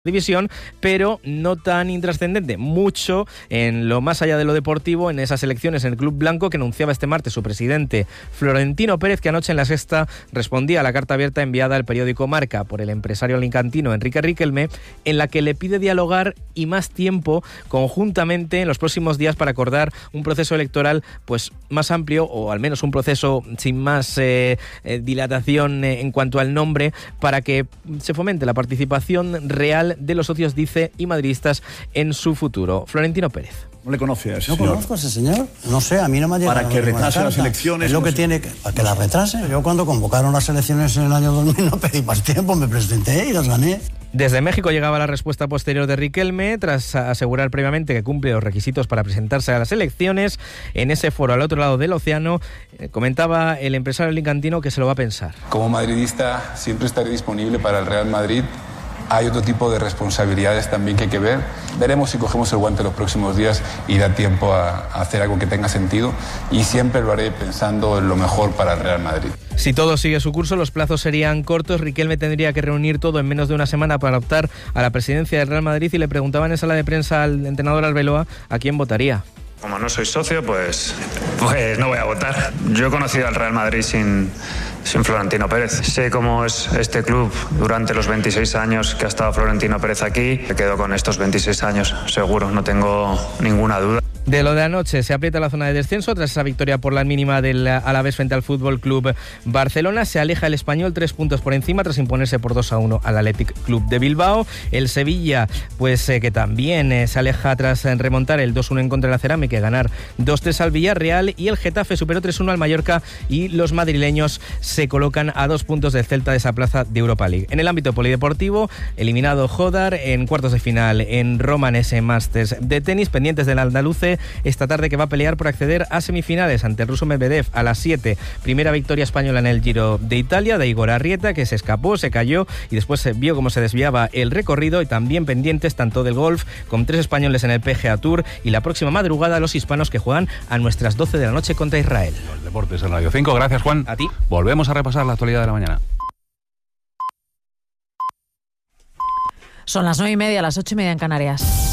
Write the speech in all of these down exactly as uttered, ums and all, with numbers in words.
división, pero no tan intrascendente, mucho en lo más allá de lo deportivo, en esas elecciones en el Club Blanco que anunciaba este martes su presidente Florentino Pérez, que anoche en La Sexta respondía a la carta abierta enviada al periódico Marca por el empresario alicantino Enrique Riquelme, en la que le pide dialogar y más tiempo conjuntamente en los próximos días para acordar un proceso electoral pues más amplio, o al menos un proceso sin más eh, eh, dilatación eh, en cuanto al nombre, para que se fomente la participación real de los socios, dice, y madridistas en su futuro. Florentino Pérez. ¿No le conoce a ese ¿No señor? conozco a ese señor? No sé, a mí no me ha llegado. Para que retrase las elecciones. Es lo no que sé. tiene que... Para que las retrase. Yo cuando convocaron las elecciones en el año dos mil no pedí más tiempo, me presenté y las gané. Desde México llegaba la respuesta posterior de Riquelme, tras asegurar previamente que cumple los requisitos para presentarse a las elecciones. En ese foro al otro lado del océano, eh, comentaba el empresario alicantino que se lo va a pensar. Como madridista siempre estaré disponible para el Real Madrid. Hay otro tipo de responsabilidades también que hay que ver. Veremos si cogemos el guante los próximos días y da tiempo a, a hacer algo que tenga sentido. Y siempre lo haré pensando en lo mejor para el Real Madrid. Si todo sigue su curso, los plazos serían cortos. Riquelme tendría que reunir todo en menos de una semana para optar a la presidencia del Real Madrid, y le preguntaban en sala de prensa al entrenador Arbeloa a quién votaría. Como no soy socio, pues, pues no voy a votar. Yo he conocido al Real Madrid sin, sin Florentino Pérez. Sé cómo es este club durante los veintiséis años que ha estado Florentino Pérez aquí. Me quedo con estos veintiséis años, seguro, no tengo ninguna duda. De lo de anoche, se aprieta la zona de descenso tras esa victoria por la mínima del Alavés frente al Fútbol Club Barcelona. Se aleja el Español tres puntos por encima tras imponerse por dos a uno al Athletic Club de Bilbao. El Sevilla, pues eh, que también eh, se aleja tras remontar el dos uno en contra de la Cerámica y ganar dos tres al Villarreal. Y el Getafe superó tres uno al Mallorca, y los madrileños se colocan a dos puntos del Celta de esa plaza de Europa League. En el ámbito polideportivo, eliminado Jodar en cuartos de final en Romanese Masters de tenis, pendientes del andaluce esta tarde, que va a pelear por acceder a semifinales ante el ruso Medvedev a las siete. Primera victoria española en el Giro de Italia de Igor Arrieta, que se escapó, se cayó y después se vio cómo se desviaba el recorrido. Y también pendientes tanto del golf, con tres españoles en el P G A Tour, y la próxima madrugada los hispanos que juegan a nuestras doce de la noche contra Israel. Los deportes en Radio cinco. Gracias, Juan. A ti. Volvemos a repasar la actualidad de la mañana. Son las nueve y media, las ocho y media en Canarias.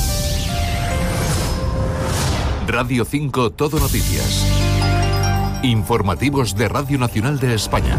Radio cinco Todo Noticias. Informativos de Radio Nacional de España.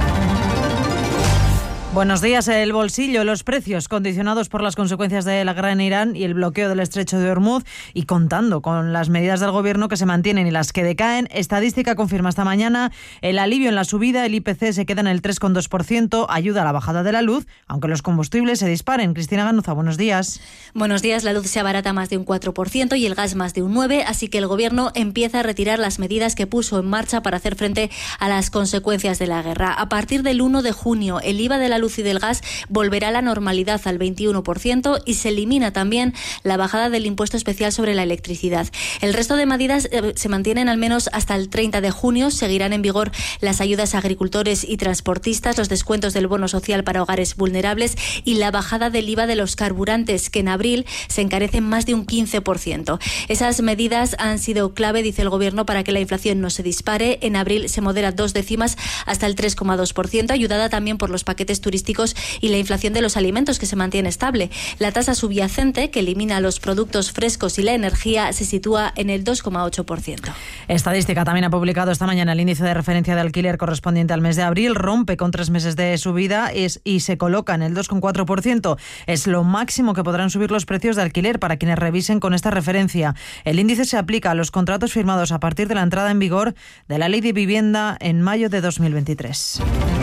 Buenos días. El bolsillo, los precios condicionados por las consecuencias de la guerra en Irán y el bloqueo del estrecho de Hormuz, y contando con las medidas del gobierno que se mantienen y las que decaen. Estadística confirma esta mañana el alivio en la subida. El I P C se queda en el tres coma dos por ciento, ayuda a la bajada de la luz, aunque los combustibles se disparen. Cristina Ganuza, buenos días. Buenos días. La luz se abarata más de un cuatro por ciento y el gas más de un nueve por ciento, así que el gobierno empieza a retirar las medidas que puso en marcha para hacer frente a las consecuencias de la guerra. A partir del uno de junio, el I V A de la luz y del gas volverá a la normalidad al veintiuno por ciento, y se elimina también la bajada del impuesto especial sobre la electricidad. El resto de medidas eh, se mantienen al menos hasta el treinta de junio. Seguirán en vigor las ayudas a agricultores y transportistas, los descuentos del bono social para hogares vulnerables y la bajada del I V A de los carburantes, que en abril se encarecen más de un quince por ciento. Esas medidas han sido clave, dice el gobierno, para que la inflación no se dispare. En abril se modera dos décimas hasta el tres coma dos por ciento, ayudada también por los paquetes turísticos y la inflación de los alimentos, que se mantiene estable. La tasa subyacente, que elimina los productos frescos y la energía, se sitúa en el dos coma ocho por ciento. Estadística también ha publicado esta mañana el índice de referencia de alquiler correspondiente al mes de abril. Rompe con tres meses de subida es, y se coloca en el dos coma cuatro por ciento. Es lo máximo que podrán subir los precios de alquiler para quienes revisen con esta referencia. El índice se aplica a los contratos firmados a partir de la entrada en vigor de la Ley de Vivienda en mayo de dos mil veintitrés.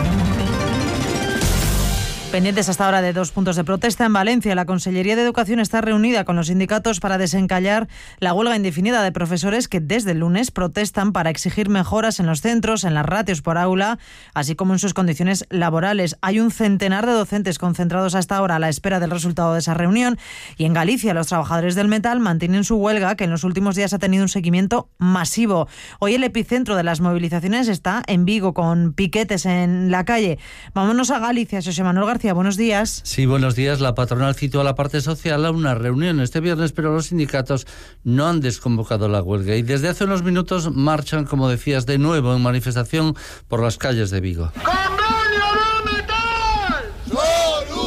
Pendientes hasta ahora de dos puntos de protesta en Valencia. La Consellería de Educación está reunida con los sindicatos para desencallar la huelga indefinida de profesores que desde el lunes protestan para exigir mejoras en los centros, en las ratios por aula, así como en sus condiciones laborales. Hay un centenar de docentes concentrados hasta ahora a la espera del resultado de esa reunión. Y en Galicia, los trabajadores del metal mantienen su huelga, que en los últimos días ha tenido un seguimiento masivo. Hoy el epicentro de las movilizaciones está en Vigo, con piquetes en la calle. Vámonos a Galicia. José Manuel García, buenos días. Sí, buenos días. La patronal citó a la parte social a una reunión este viernes, pero los sindicatos no han desconvocado la huelga y desde hace unos minutos marchan, como decías, de nuevo en manifestación por las calles de Vigo. ¡Convenio de metal! ¡Solución!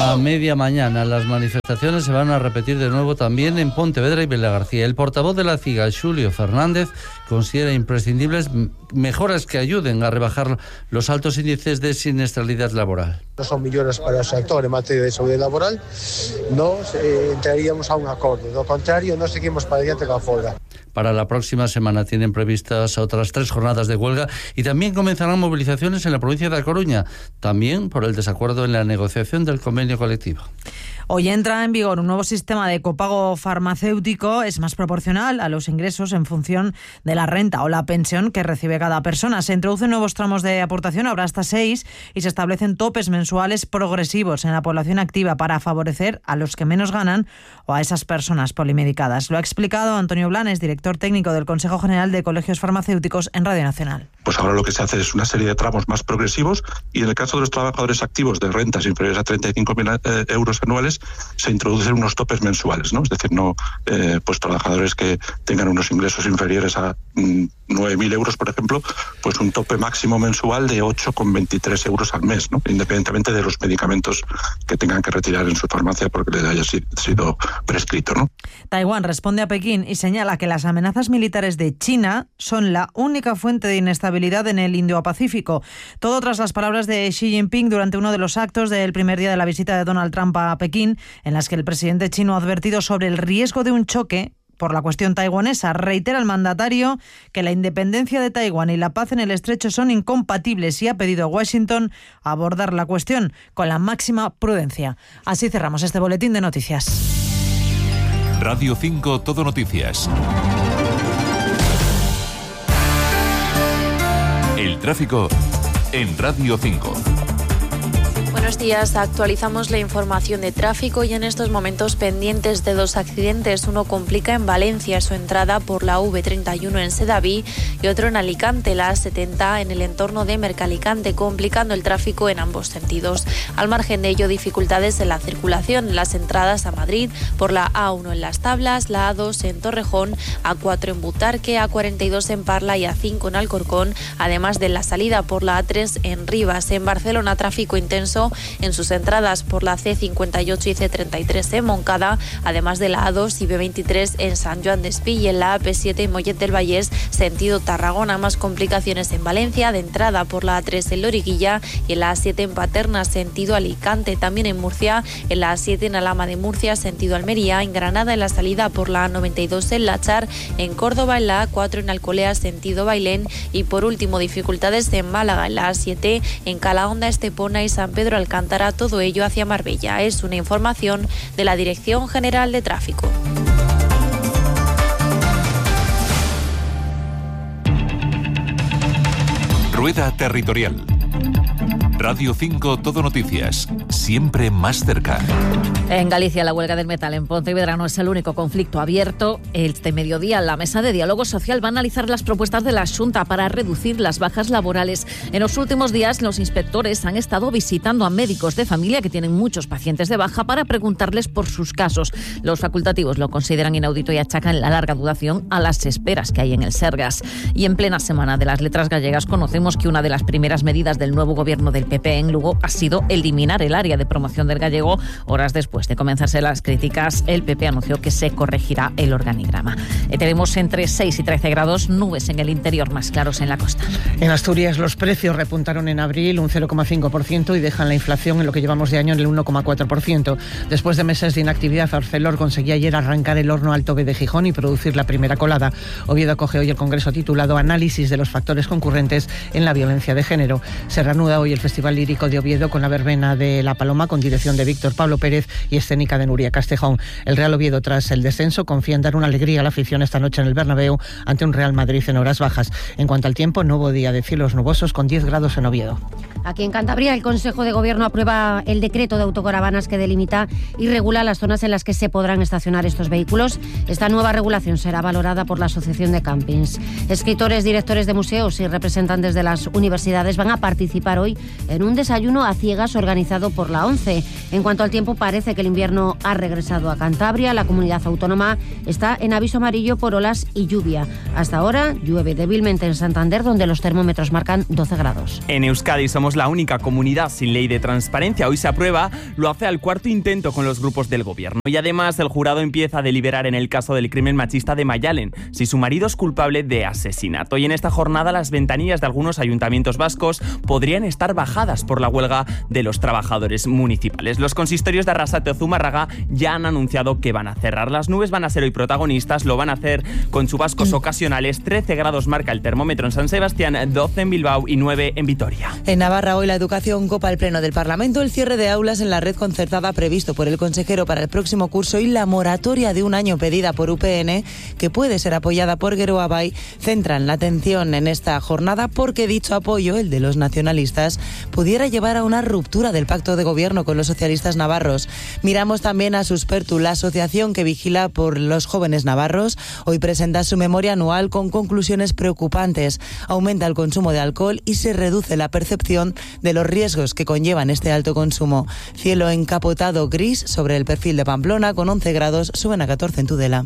a media mañana. Las manifestaciones se van a repetir de nuevo también en Pontevedra y Vilagarcía. El portavoz de la CIGA, Xulio Fernández, considera imprescindibles mejoras que ayuden a rebajar los altos índices de siniestralidad laboral. Non son millóns para o sector en materia de saúde laboral, nos eh, entraríamos a un acordo. Do contrario, nos seguimos para diante coa folga. Para la próxima semana tienen previstas otras tres jornadas de huelga y también comenzarán movilizaciones en la provincia de A Coruña, también por el desacuerdo en la negociación del convenio colectivo. Hoy entra en vigor un nuevo sistema de copago farmacéutico. Es más proporcional a los ingresos en función de la renta o la pensión que recibe cada persona. Se introducen nuevos tramos de aportación, habrá hasta seis, y se establecen topes mensuales progresivos en la población activa para favorecer a los que menos ganan o a esas personas polimedicadas. Lo ha explicado Antonio Blanes, director técnico del Consejo General de Colegios Farmacéuticos en Radio Nacional. Pues ahora lo que se hace es una serie de tramos más progresivos y en el caso de los trabajadores activos de rentas inferiores a treinta y cinco mil eh, euros anuales se introducen unos topes mensuales, ¿no? Es decir, no eh, pues trabajadores que tengan unos ingresos inferiores a mm, nueve mil euros, por ejemplo, pues un tope máximo mensual de ocho coma veintitrés euros al mes, ¿no? Independientemente de los medicamentos que tengan que retirar en su farmacia porque les haya sido prescrito, ¿no? Taiwán responde a Pekín y señala que las amenazas militares de China son la única fuente de inestabilidad en el Indo-Pacífico. Todo tras las palabras de Xi Jinping durante uno de los actos del primer día de la visita de Donald Trump a Pekín, en las que el presidente chino ha advertido sobre el riesgo de un choque por la cuestión taiwanesa. Reitera el mandatario que la independencia de Taiwán y la paz en el estrecho son incompatibles y ha pedido a Washington abordar la cuestión con la máxima prudencia. Así cerramos este boletín de noticias. Radio cinco Todo Noticias. El tráfico en Radio cinco. Buenos días, actualizamos la información de tráfico y en estos momentos pendientes de dos accidentes. Uno complica en Valencia su entrada por la V treinta y uno en Sedaví y otro en Alicante, la A setenta en el entorno de Mercalicante, complicando el tráfico en ambos sentidos. Al margen de ello, dificultades en la circulación, las entradas a Madrid por la A uno en Las Tablas, la A dos en Torrejón, A cuatro en Butarque, A cuarenta y dos en Parla y A cinco en Alcorcón, además de la salida por la A tres en Rivas. En Barcelona, tráfico intenso en sus entradas por la C cincuenta y ocho y C treinta y tres en Moncada, además de la A dos y B veintitrés en San Joan d'Espí, y en la A P siete en Mollet del Vallès, sentido Tarragona. Más complicaciones en Valencia, de entrada por la A tres en Loriguilla y en la A siete en Paterna, sentido Alicante. También en Murcia, en la A siete en Alhama de Murcia, sentido Almería. En Granada, en la salida por la A noventa y dos en Lachar. En Córdoba, en la A cuatro en Alcolea, sentido Bailén. Y por último, dificultades en Málaga, en la A siete en Calahonda, Estepona y San Pedro Alcántara, todo ello hacia Marbella. Es una información de la Dirección General de Tráfico. Rueda Territorial. Radio cinco Todo Noticias, siempre más cerca. En Galicia, la huelga del metal en Pontevedra no es el único conflicto abierto. Este mediodía, la Mesa de Diálogo Social va a analizar las propuestas de la Xunta para reducir las bajas laborales. En los últimos días, los inspectores han estado visitando a médicos de familia que tienen muchos pacientes de baja para preguntarles por sus casos. Los facultativos lo consideran inaudito y achacan la larga duración a las esperas que hay en el Sergas. Y en plena Semana de las Letras Gallegas conocemos que una de las primeras medidas del nuevo gobierno del P P en Lugo ha sido eliminar el área de promoción del gallego. Horas después de comenzarse las críticas, el P P anunció que se corregirá el organigrama. Eh, tenemos entre seis y trece grados, nubes en el interior, más claros en la costa. En Asturias los precios repuntaron en abril un cero coma cinco por ciento y dejan la inflación en lo que llevamos de año en el uno coma cuatro por ciento. Después de meses de inactividad, Arcelor conseguía ayer arrancar el horno Alto B de Gijón y producir la primera colada. Oviedo acoge hoy el congreso titulado Análisis de los factores concurrentes en la violencia de género. Se reanuda hoy el Festival Lírico de Oviedo con la verbena de La Paloma, con dirección de Víctor Pablo Pérez y escénica de Nuria Castejón. El Real Oviedo, tras el descenso, confía en dar una alegría a la afición esta noche en el Bernabéu ante un Real Madrid en horas bajas. En cuanto al tiempo, nuevo día de cielos nubosos con diez grados en Oviedo. Aquí en Cantabria, el Consejo de Gobierno aprueba el decreto de autocaravanas que delimita y regula las zonas en las que se podrán estacionar estos vehículos. Esta nueva regulación será valorada por la Asociación de Campings. Escritores, directores de museos y representantes de las universidades van a participar hoy en un desayuno a ciegas organizado por la ONCE. En cuanto al tiempo, parece que el invierno ha regresado a Cantabria. La comunidad autónoma está en aviso amarillo por olas y lluvia. Hasta ahora llueve débilmente en Santander, donde los termómetros marcan doce grados. En Euskadi somos la única comunidad sin ley de transparencia. Hoy se aprueba, lo hace al cuarto intento con los grupos del gobierno. Y además el jurado empieza a deliberar en el caso del crimen machista de Mayalen, si su marido es culpable de asesinato. Y en esta jornada las ventanillas de algunos ayuntamientos vascos podrían estar bajadas por la huelga de los trabajadores municipales. Los consistorios de Arrasate o Zumárraga ya han anunciado que van a cerrar. Las nubes van a ser hoy protagonistas, lo van a hacer con chubascos ocasionales. trece grados marca el termómetro en San Sebastián, doce en Bilbao y nueve en Vitoria. En Navarra hoy la educación copa el pleno del Parlamento, el cierre de aulas en la red concertada previsto por el consejero para el próximo curso y la moratoria de un año pedida por U P N, que puede ser apoyada por Geroa Bai, centran la atención en esta jornada porque dicho apoyo, el de los nacionalistas, pudiera llevar a una ruptura del pacto de gobierno con los socialistas navarros. Miramos también a Suspertu, la asociación que vigila por los jóvenes navarros. Hoy presenta su memoria anual con conclusiones preocupantes. Aumenta el consumo de alcohol y se reduce la percepción de los riesgos que conllevan este alto consumo. Cielo encapotado gris sobre el perfil de Pamplona, con once grados, suben a catorce en Tudela.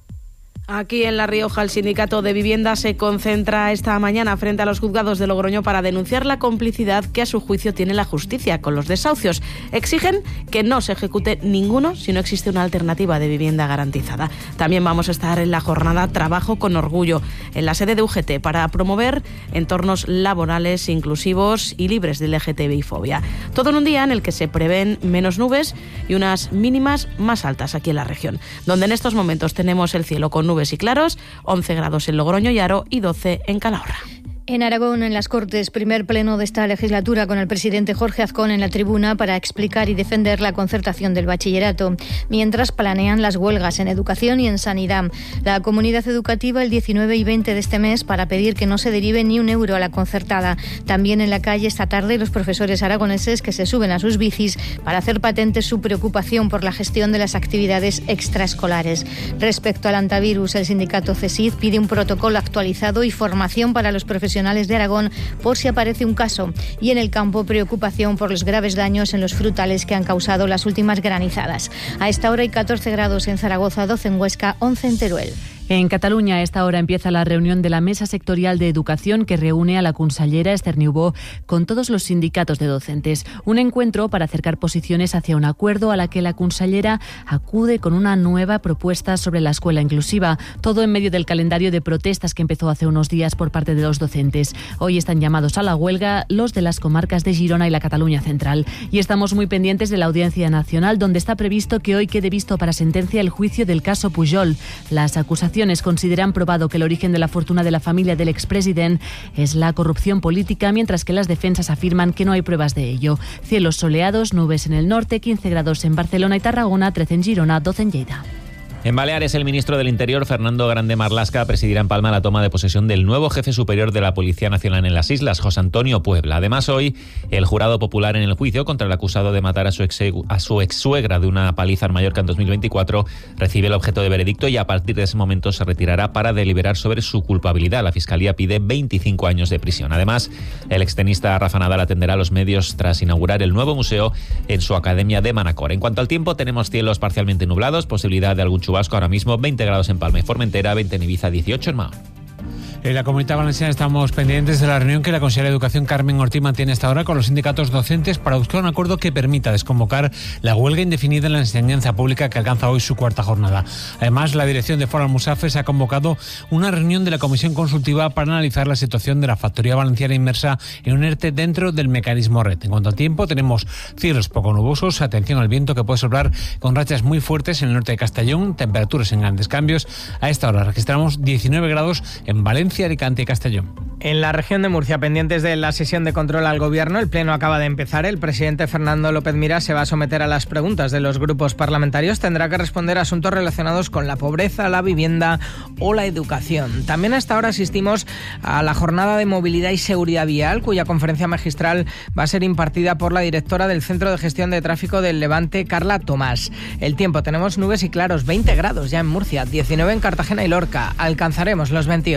Aquí en La Rioja, el sindicato de vivienda se concentra esta mañana frente a los juzgados de Logroño para denunciar la complicidad que a su juicio tiene la justicia con los desahucios. Exigen que no se ejecute ninguno si no existe una alternativa de vivienda garantizada. También vamos a estar en la jornada Trabajo con Orgullo, en la sede de U G T, para promover entornos laborales inclusivos y libres de L G T B I fobia. Todo en un día en el que se prevén menos nubes y unas mínimas más altas aquí en la región, donde en estos momentos tenemos el cielo con nubes y claros, once grados en Logroño y Haro y doce en Calahorra. En Aragón, en las Cortes, primer pleno de esta legislatura con el presidente Jorge Azcón en la tribuna para explicar y defender la concertación del bachillerato, mientras planean las huelgas en educación y en sanidad. La comunidad educativa el diecinueve y veinte de este mes para pedir que no se derive ni un euro a la concertada. También en la calle esta tarde los profesores aragoneses que se suben a sus bicis para hacer patente su preocupación por la gestión de las actividades extraescolares. Respecto al antivirus, el sindicato CESID pide un protocolo actualizado y formación para los profesores de Aragón por si aparece un caso. Y en el campo, preocupación por los graves daños en los frutales que han causado las últimas granizadas. A esta hora hay catorce grados en Zaragoza, doce en Huesca, once en Teruel. En Cataluña, a esta hora empieza la reunión de la Mesa Sectorial de Educación que reúne a la consellera Esther Niubó con todos los sindicatos de docentes. Un encuentro para acercar posiciones hacia un acuerdo a la que la consellera acude con una nueva propuesta sobre la escuela inclusiva. Todo en medio del calendario de protestas que empezó hace unos días por parte de los docentes. Hoy están llamados a la huelga los de las comarcas de Girona y la Cataluña Central. Y estamos muy pendientes de la Audiencia Nacional, donde está previsto que hoy quede visto para sentencia el juicio del caso Pujol. Las acusaciones consideran probado que el origen de la fortuna de la familia del expresidente es la corrupción política, mientras que las defensas afirman que no hay pruebas de ello. Cielos soleados, nubes en el norte, quince grados en Barcelona y Tarragona, trece en Girona, doce en Lleida. En Baleares, el ministro del Interior, Fernando Grande Marlaska, presidirá en Palma la toma de posesión del nuevo jefe superior de la Policía Nacional en las Islas, José Antonio Puebla. Además, hoy, el jurado popular en el juicio contra el acusado de matar a su ex, a su ex-suegra de una paliza en Mallorca en dos mil veinticuatro recibe el objeto de veredicto y a partir de ese momento se retirará para deliberar sobre su culpabilidad. La Fiscalía pide veinticinco años de prisión. Además, el extenista Rafa Nadal atenderá a los medios tras inaugurar el nuevo museo en su academia de Manacor. En cuanto al tiempo, tenemos cielos parcialmente nublados, posibilidad de algún chubasco. Ahora mismo veinte grados en Palma y Formentera, veinte en Ibiza, dieciocho en Mahón. En la Comunidad Valenciana estamos pendientes de la reunión que la consejera de Educación Carmen Ortiz mantiene hasta ahora con los sindicatos docentes para buscar un acuerdo que permita desconvocar la huelga indefinida en la enseñanza pública que alcanza hoy su cuarta jornada. Además, la dirección de Foro Almusafes ha convocado una reunión de la Comisión Consultiva para analizar la situación de la factoría valenciana inmersa en un ERTE dentro del mecanismo red. En cuanto al tiempo, tenemos cielos poco nubosos, atención al viento que puede soplar con rachas muy fuertes en el norte de Castellón, temperaturas en grandes cambios. A esta hora registramos diecinueve grados en Valencia, Alicante y Castellón. En la región de Murcia, pendientes de la sesión de control al gobierno, el pleno acaba de empezar. El presidente Fernando López Miras se va a someter a las preguntas de los grupos parlamentarios. Tendrá que responder a asuntos relacionados con la pobreza, la vivienda o la educación. También hasta ahora asistimos a la jornada de movilidad y seguridad vial, cuya conferencia magistral va a ser impartida por la directora del Centro de Gestión de Tráfico del Levante, Carla Tomás. El tiempo, tenemos nubes y claros, veinte grados ya en Murcia, diecinueve en Cartagena y Lorca. Alcanzaremos los veintiocho.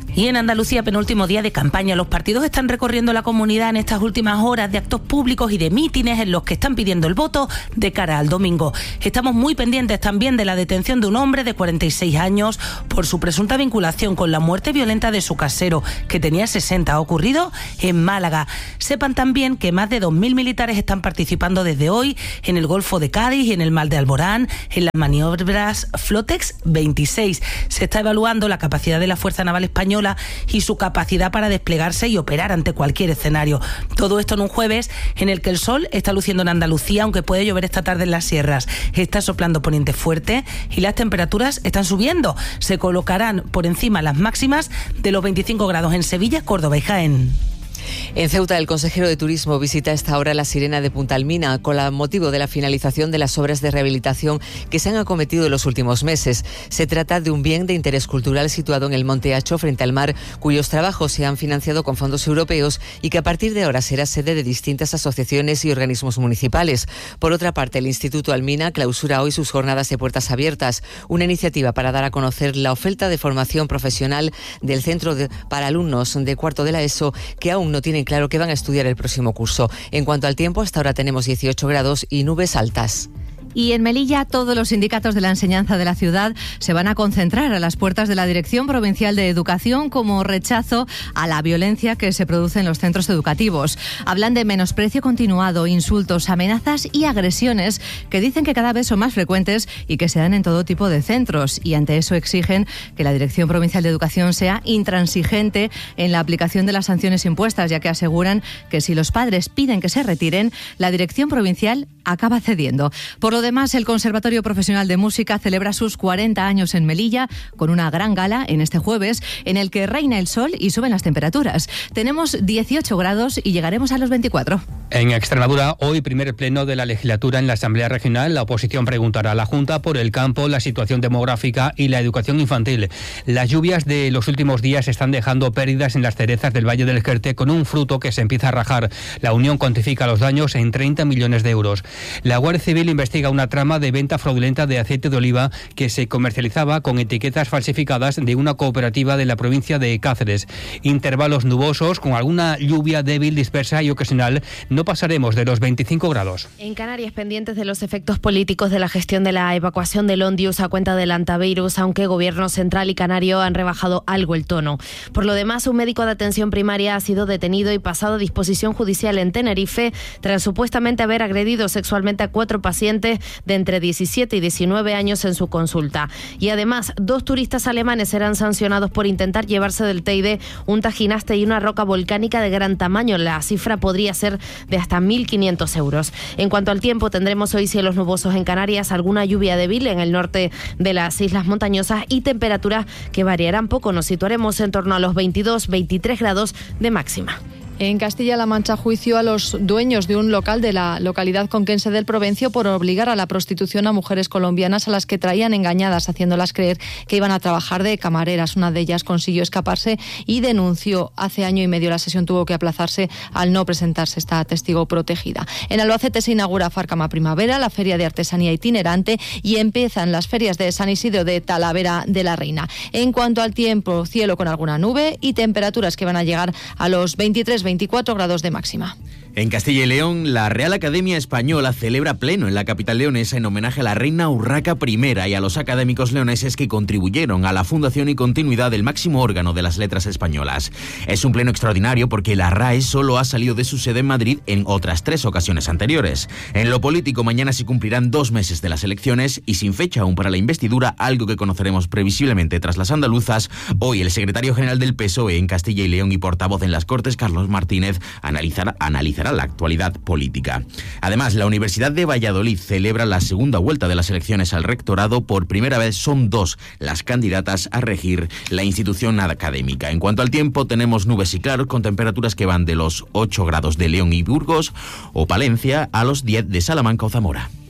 Y en Andalucía, penúltimo día de campaña. Los partidos están recorriendo la comunidad en estas últimas horas de actos públicos y de mítines en los que están pidiendo el voto de cara al domingo. Estamos muy pendientes también de la detención de un hombre de cuarenta y seis años por su presunta vinculación con la muerte violenta de su casero, que tenía sesenta, ha ocurrido en Málaga. Sepan también que más de dos mil militares están participando desde hoy en el Golfo de Cádiz y en el Mar de Alborán, en las maniobras Flotex veintiséis. Se está evaluando la capacidad de la Fuerza Naval Española y su capacidad para desplegarse y operar ante cualquier escenario. Todo esto en un jueves en el que el sol está luciendo en Andalucía, aunque puede llover esta tarde en las sierras. Está soplando poniente fuerte y las temperaturas están subiendo. Se colocarán por encima las máximas de los veinticinco grados en Sevilla, Córdoba y Jaén. En Ceuta, el consejero de Turismo visita a esta hora la Sirena de Punta Almina con el motivo de la finalización de las obras de rehabilitación que se han acometido en los últimos meses. Se trata de un bien de interés cultural situado en el Monte Acho, frente al mar, cuyos trabajos se han financiado con fondos europeos y que a partir de ahora será sede de distintas asociaciones y organismos municipales. Por otra parte, el Instituto Almina clausura hoy sus jornadas de puertas abiertas, una iniciativa para dar a conocer la oferta de formación profesional del Centro de, para alumnos de cuarto de la ESO que aún no tienen claro que van a estudiar el próximo curso. En cuanto al tiempo, hasta ahora tenemos dieciocho grados y nubes altas. Y en Melilla, todos los sindicatos de la enseñanza de la ciudad se van a concentrar a las puertas de la Dirección Provincial de Educación como rechazo a la violencia que se produce en los centros educativos. Hablan de menosprecio continuado, insultos, amenazas y agresiones que dicen que cada vez son más frecuentes y que se dan en todo tipo de centros. Y ante eso exigen que la Dirección Provincial de Educación sea intransigente en la aplicación de las sanciones impuestas, ya que aseguran que si los padres piden que se retiren, la Dirección Provincial acaba cediendo. Por lo demás, el Conservatorio Profesional de Música celebra sus cuarenta años en Melilla con una gran gala en este jueves en el que reina el sol y suben las temperaturas. Tenemos dieciocho grados y llegaremos a los veinticuatro. En Extremadura, hoy primer pleno de la legislatura en la Asamblea Regional. La oposición preguntará a la Junta por el campo, la situación demográfica y la educación infantil. Las lluvias de los últimos días están dejando pérdidas en las cerezas del Valle del Jerte con un fruto que se empieza a rajar. La Unión cuantifica los daños en treinta millones de euros. La Guardia Civil investiga una trama de venta fraudulenta de aceite de oliva que se comercializaba con etiquetas falsificadas de una cooperativa de la provincia de Cáceres. Intervalos nubosos con alguna lluvia débil, dispersa y ocasional. No pasaremos de los veinticinco grados. En Canarias, pendientes de los efectos políticos de la gestión de la evacuación del Ondius a cuenta del antivirus, aunque Gobierno Central y Canario han rebajado algo el tono. Por lo demás, un médico de atención primaria ha sido detenido y pasado a disposición judicial en Tenerife tras supuestamente haber agredido sexualmente a cuatro pacientes de entre diecisiete y diecinueve años en su consulta. Y además, dos turistas alemanes serán sancionados por intentar llevarse del Teide un tajinaste y una roca volcánica de gran tamaño. La cifra podría ser de hasta mil quinientos euros. En cuanto al tiempo, tendremos hoy cielos nubosos en Canarias, alguna lluvia débil en el norte de las islas montañosas y temperaturas que variarán poco. Nos situaremos en torno a los veintidós a veintitrés grados de máxima. En Castilla-La Mancha, juicio a los dueños de un local de la localidad conquense del Provencio por obligar a la prostitución a mujeres colombianas a las que traían engañadas, haciéndolas creer que iban a trabajar de camareras. Una de ellas consiguió escaparse y denunció. Hace año y medio la sesión tuvo que aplazarse al no presentarse esta testigo protegida. En Albacete se inaugura Fárcama Primavera, la feria de artesanía itinerante, y empiezan las ferias de San Isidro de Talavera de la Reina. En cuanto al tiempo, cielo con alguna nube y temperaturas que van a llegar a los veintitrés a veinticuatro grados de máxima. En Castilla y León, la Real Academia Española celebra pleno en la capital leonesa en homenaje a la reina Urraca primera y a los académicos leoneses que contribuyeron a la fundación y continuidad del máximo órgano de las letras españolas. Es un pleno extraordinario porque la R A E solo ha salido de su sede en Madrid en otras tres ocasiones anteriores. En lo político, mañana se cumplirán dos meses de las elecciones y sin fecha aún para la investidura, algo que conoceremos previsiblemente tras las andaluzas. Hoy el secretario general del P S O E en Castilla y León y portavoz en las Cortes, Carlos Martínez, analizará, analizará la actualidad política. Además, la Universidad de Valladolid celebra la segunda vuelta de las elecciones al rectorado. Por primera vez son dos las candidatas a regir la institución académica. En cuanto al tiempo, tenemos nubes y claros con temperaturas que van de los ocho grados de León y Burgos o Palencia a los diez de Salamanca o Zamora.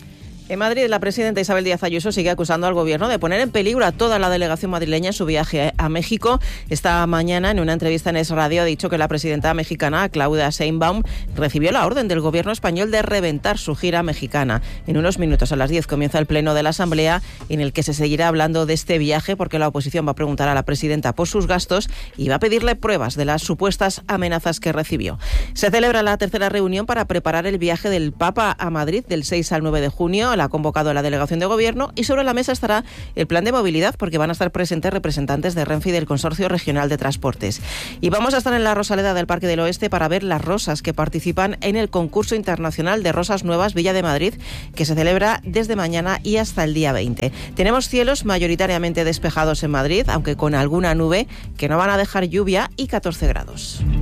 En Madrid, la presidenta Isabel Díaz Ayuso sigue acusando al gobierno de poner en peligro a toda la delegación madrileña en su viaje a México. Esta mañana, en una entrevista en Es Radio, ha dicho que la presidenta mexicana, Claudia Sheinbaum, recibió la orden del gobierno español de reventar su gira mexicana. En unos minutos, a las diez, comienza el pleno de la Asamblea, en el que se seguirá hablando de este viaje, porque la oposición va a preguntar a la presidenta por sus gastos y va a pedirle pruebas de las supuestas amenazas que recibió. Se celebra la tercera reunión para preparar el viaje del Papa a Madrid del seis al nueve de junio. La ha convocado la delegación de gobierno y sobre la mesa estará el plan de movilidad, porque van a estar presentes representantes de Renfe y del Consorcio Regional de Transportes. Y vamos a estar en la Rosaleda del Parque del Oeste para ver las rosas que participan en el concurso internacional de Rosas Nuevas Villa de Madrid, que se celebra desde mañana y hasta el día veinte. Tenemos cielos mayoritariamente despejados en Madrid, aunque con alguna nube, que no van a dejar lluvia, y catorce grados.